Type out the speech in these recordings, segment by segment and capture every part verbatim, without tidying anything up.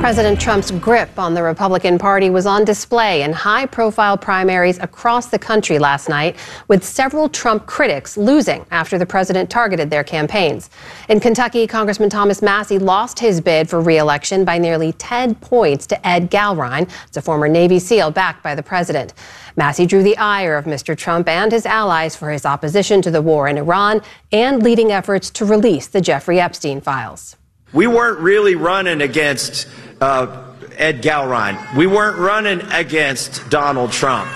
President Trump's grip on the Republican Party was on display in high-profile primaries across the country last night, with several Trump critics losing after the president targeted their campaigns. In Kentucky, Congressman Thomas Massie lost his bid for re-election by nearly ten points to Ed Galrine, a former Navy SEAL backed by the president. Massie drew the ire of Mister Trump and his allies for his opposition to the war in Iran and leading efforts to release the Jeffrey Epstein files. We weren't really running against uh, Ed Galrine. We weren't running against Donald Trump.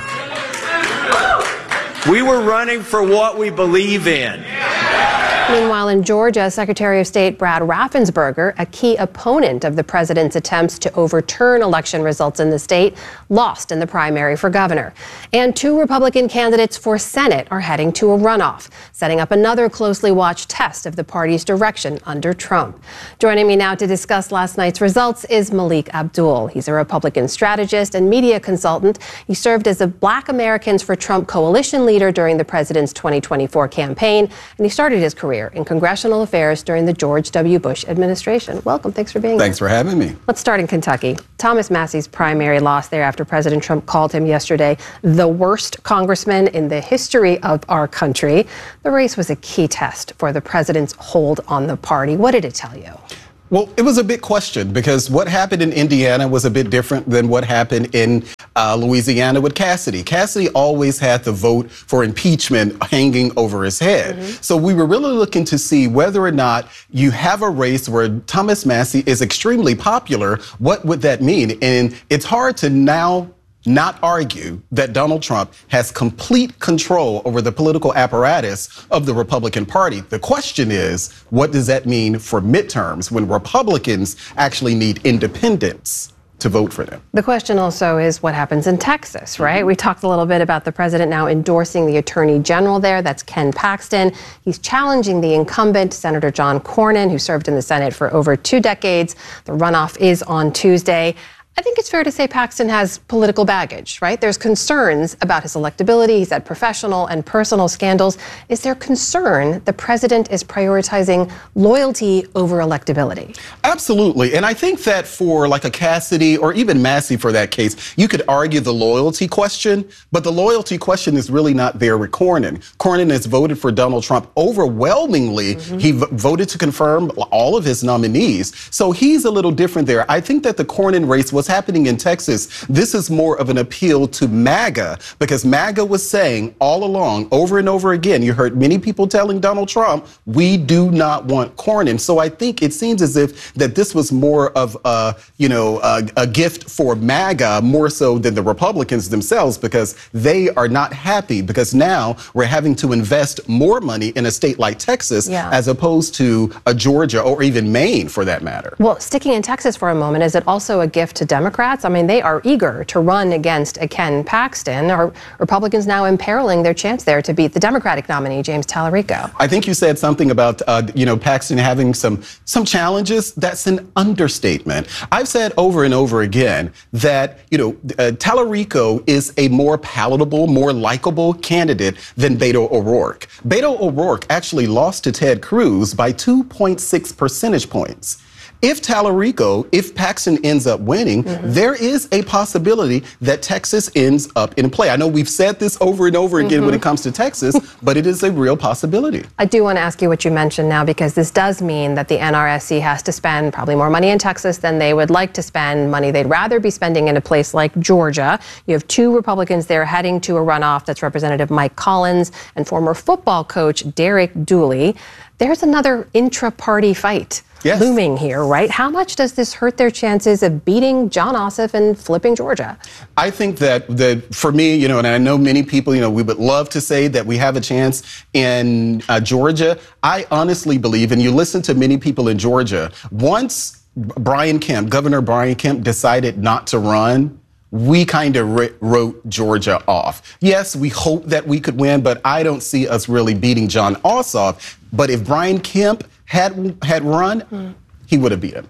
We were running for what we believe in. Meanwhile, in Georgia, Secretary of State Brad Raffensperger, a key opponent of the president's attempts to overturn election results in the state, lost in the primary for governor. And two Republican candidates for Senate are heading to a runoff, setting up another closely watched test of the party's direction under Trump. Joining me now to discuss last night's results is Malik Abdul. He's a Republican strategist and media consultant. He served as a Black Americans for Trump coalition leader during the president's twenty twenty-four campaign, and he started his career in congressional affairs during the George W. Bush administration. Welcome. Thanks for being Thanks here. Thanks for having me. Let's start in Kentucky. Thomas Massie's primary lost there after President Trump called him yesterday the worst congressman in the history of our country. The race was a key test for the president's hold on the party. What did it tell you? Well, it was a big question because what happened in Indiana was a bit different than what happened in uh, Louisiana with Cassidy. Cassidy always had the vote for impeachment hanging over his head. Mm-hmm. So we were really looking to see whether or not you have a race where Thomas Massie is extremely popular. What would that mean? And it's hard to now not argue that Donald Trump has complete control over the political apparatus of the Republican Party. The question is, what does that mean for midterms when Republicans actually need independents to vote for them? The question also is what happens in Texas, right? Mm-hmm. We talked a little bit about the president now endorsing the attorney general there. That's Ken Paxton. He's challenging the incumbent, Senator John Cornyn, who served in the Senate for over two decades. The runoff is on Tuesday. I think it's fair to say Paxton has political baggage, right? There's concerns about his electability. He's had professional and personal scandals. Is there concern the president is prioritizing loyalty over electability? Absolutely. And I think that for like a Cassidy or even Massie for that case, you could argue the loyalty question, but the loyalty question is really not there with Cornyn. Cornyn has voted for Donald Trump overwhelmingly. Mm-hmm. He v- voted to confirm all of his nominees. So he's a little different there. I think that the Cornyn race was happening in Texas, this is more of an appeal to MAGA, because MAGA was saying all along, over and over again, you heard many people telling Donald Trump, we do not want Cornyn. So I think it seems as if that this was more of a, you know, a, a gift for MAGA more so than the Republicans themselves, because they are not happy because now we're having to invest more money in a state like Texas yeah. as opposed to a Georgia or even Maine for that matter. Well, sticking in Texas for a moment, is it also a gift to Democrats? I mean, they are eager to run against a Ken Paxton. Are Republicans now imperiling their chance there to beat the Democratic nominee, James Tallarico? I think you said something about, uh, you know, Paxton having some some challenges. That's an understatement. I've said over and over again that, you know, uh, Tallarico is a more palatable, more likable candidate than Beto O'Rourke. Beto O'Rourke actually lost to Ted Cruz by two point six percentage points. If Tallarico, if Paxton ends up winning, mm-hmm. there is a possibility that Texas ends up in play. I know we've said this over and over again mm-hmm. when it comes to Texas, but it is a real possibility. I do want to ask you what you mentioned now, because this does mean that the N R S C has to spend probably more money in Texas than they would like to spend, money they'd rather be spending in a place like Georgia. You have two Republicans there heading to a runoff. That's Representative Mike Collins and former football coach Derek Dooley. There's another intra-party fight. Yes. Looming here, right? How much does this hurt their chances of beating Jon Ossoff and flipping Georgia? I think that, that for me, you know, and I know many people, you know, we would love to say that we have a chance in uh, Georgia. I honestly believe, and you listen to many people in Georgia, once Brian Kemp, Governor Brian Kemp decided not to run, we kind of re- wrote Georgia off. Yes, we hope that we could win, but I don't see us really beating Jon Ossoff. But if Brian Kemp had had run, mm. he would have beat him.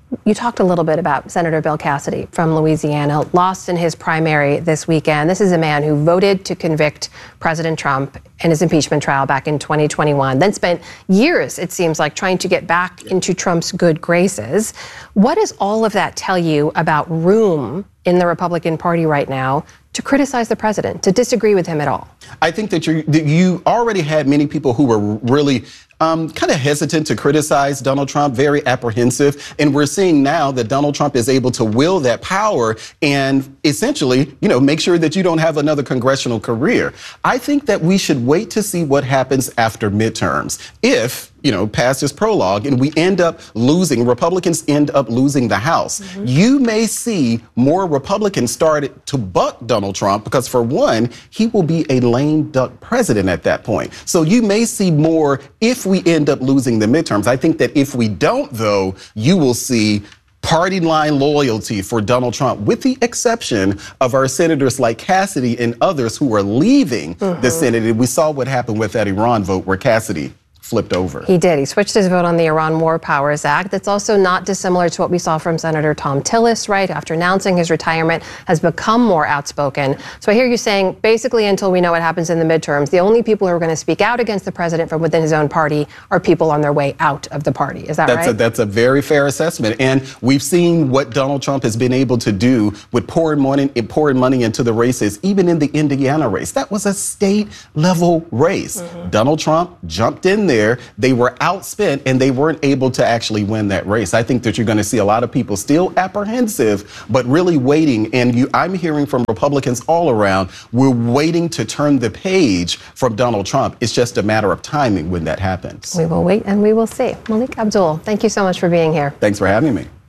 You talked a little bit about Senator Bill Cassidy from Louisiana, lost in his primary this weekend. This is a man who voted to convict President Trump in his impeachment trial back in twenty twenty-one, then spent years, it seems like, trying to get back into Trump's good graces. What does all of that tell you about room in the Republican Party right now to criticize the president, to disagree with him at all? I think that you that you already had many people who were really um, kind of hesitant to criticize Donald Trump, very apprehensive. And we're seeing now that Donald Trump is able to wield that power and essentially, you know, make sure that you don't have another congressional career. I think that we should wait to see what happens after midterms. If, you know, past this prologue and we end up losing, Republicans end up losing the House, mm-hmm. you may see more Republicans start to buck Donald Trump because, for one, he will be a lame duck president at that point. So you may see more if we end up losing the midterms. I think that if we don't, though, you will see party line loyalty for Donald Trump, with the exception of our senators like Cassidy and others who are leaving mm-hmm. the Senate. We saw what happened with that Iran vote where Cassidy flipped over. He did. He switched his vote on the Iran War Powers Act. That's also not dissimilar to what we saw from Senator Thom Tillis, right? After announcing his retirement, has become more outspoken. So I hear you saying, basically, until we know what happens in the midterms, the only people who are going to speak out against the president from within his own party are people on their way out of the party. Is that that's right? A, that's a very fair assessment. And we've seen what Donald Trump has been able to do with pouring money, pouring money into the races, even in the Indiana race. That was a state-level race. Mm-hmm. Donald Trump jumped in there. They were outspent and they weren't able to actually win that race. I think that you're going to see a lot of people still apprehensive, but really waiting. And you, I'm hearing from Republicans all around, we're waiting to turn the page from Donald Trump. It's just a matter of timing when that happens. We will wait and we will see. Malik Abdul, thank you so much for being here. Thanks for having me.